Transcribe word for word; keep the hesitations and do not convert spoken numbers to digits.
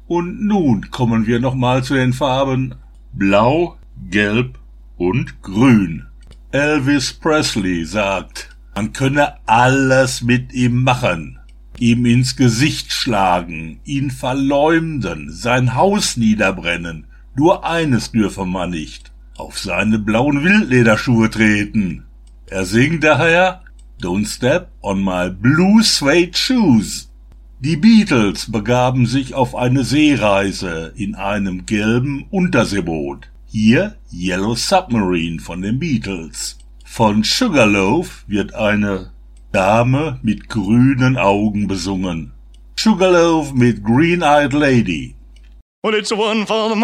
Und nun kommen wir nochmal zu den Farben Blau, Gelb und Grün. Elvis Presley sagt, man könne alles mit ihm machen, ihm ins Gesicht schlagen, ihn verleumden, sein Haus niederbrennen. Nur eines dürfe man nicht, auf seine blauen Wildlederschuhe treten. Er singt daher, Don't step on my blue suede shoes. Die Beatles begaben sich auf eine Seereise in einem gelben Unterseeboot. Hier Yellow Submarine von den Beatles. Von Sugarloaf wird eine Dame mit grünen Augen besungen. Sugarloaf mit Green-Eyed Lady. Well, it's one for the